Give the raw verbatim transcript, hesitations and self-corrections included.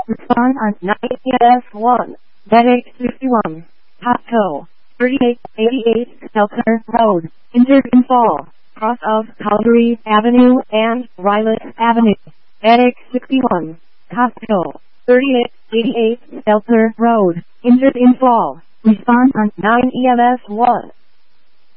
Respond on nine E M S one. Medic sixty-one. Costco. thirty-eight eighty-eight Stelter Road. Injured in fall. Cross of Calgary Avenue and Ryland Avenue. Medic sixty-one. Costco. thirty-eight eighty-eight Stelter Road. Injured in fall. Respond on nine E M S one.